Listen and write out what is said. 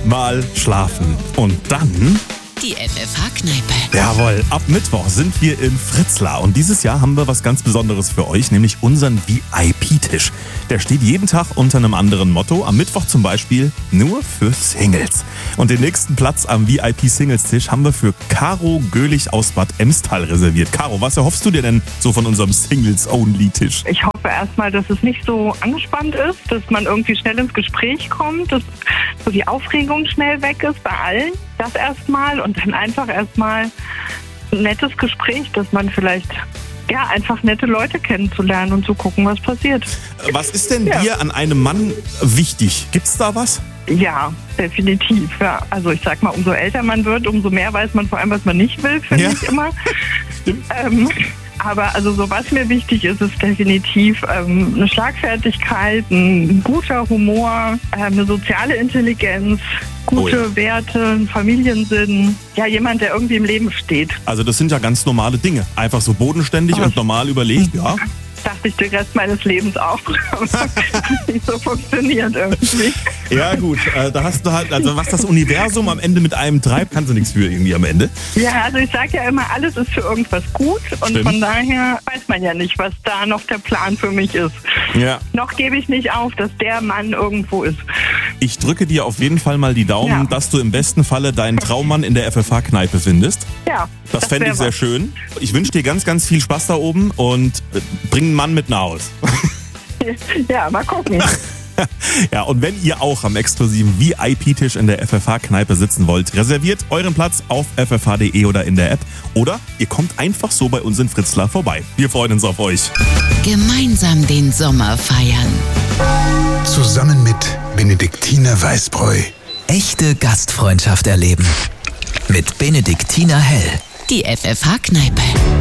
Mal schlafen. Und dann... Die FFH-Kneipe. Jawohl, ab Mittwoch sind wir in Fritzlar und dieses Jahr haben wir was ganz Besonderes für euch, nämlich unseren VIP-Tisch. Der steht jeden Tag unter einem anderen Motto, am Mittwoch zum Beispiel nur für Singles. Und den nächsten Platz am VIP-Singles-Tisch haben wir für Caro Göhlich aus Bad Emstal reserviert. Caro, was erhoffst du dir denn so von unserem Singles-Only-Tisch? Ich hoffe erstmal, dass es nicht so angespannt ist, dass man irgendwie schnell ins Gespräch kommt, dass so die Aufregung schnell weg ist bei allen. Das erstmal und dann einfach erstmal ein nettes Gespräch, dass man vielleicht einfach nette Leute kennenzulernen und zu gucken, was passiert. Was ist denn dir an einem Mann wichtig? Gibt's da was? Ja, definitiv. Ja. Also ich sag mal, umso älter man wird, umso mehr weiß man vor allem, was man nicht will, finde ich immer. Stimmt. Aber also so was mir wichtig ist, ist definitiv eine Schlagfertigkeit, ein guter Humor, eine soziale Intelligenz, gute Werte, ein Familiensinn. Ja, jemand, der irgendwie im Leben steht. Also das sind ja ganz normale Dinge. Einfach so bodenständig und normal überlegt, ja. Dachte ich den Rest meines Lebens auch, aber nicht so funktioniert irgendwie. Ja gut, da hast du halt, also was das Universum am Ende mit einem treibt, kannst du nichts für irgendwie am Ende. Ja, also ich sage ja immer, alles ist für irgendwas gut und von daher weiß man ja nicht, was da noch der Plan für mich ist. Ja. Noch gebe ich nicht auf, dass der Mann irgendwo ist. Ich drücke dir auf jeden Fall mal die Daumen, dass du im besten Falle deinen Traummann in der FFH-Kneipe findest. Ja. Das fände ich sehr schön. Ich wünsche dir ganz, ganz viel Spaß da oben und bring einen Mann mit nach Hause. Ja, mal gucken. Ja, und wenn ihr auch am exklusiven VIP-Tisch in der FFH-Kneipe sitzen wollt, reserviert euren Platz auf ffh.de oder in der App. Oder ihr kommt einfach so bei uns in Fritzlar vorbei. Wir freuen uns auf euch. Gemeinsam den Sommer feiern. Zusammen mit Benediktiner Weißbräu. Echte Gastfreundschaft erleben. Mit Benediktiner Hell. Die FFH-Kneipe.